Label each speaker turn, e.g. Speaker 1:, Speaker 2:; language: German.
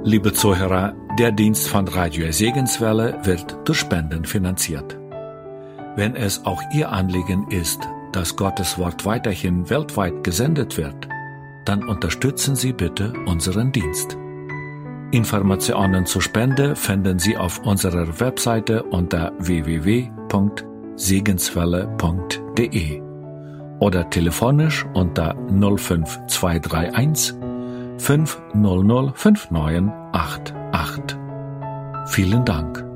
Speaker 1: Liebe Zuhörer, der Dienst von Radio Segenswelle wird durch Spenden finanziert. Wenn es auch Ihr Anliegen ist, dass Gottes Wort weiterhin weltweit gesendet wird, dann unterstützen Sie bitte unseren Dienst. Informationen zur Spende finden Sie auf unserer Webseite unter www.segenswelle.de oder telefonisch unter 05231 500 5988. Vielen Dank.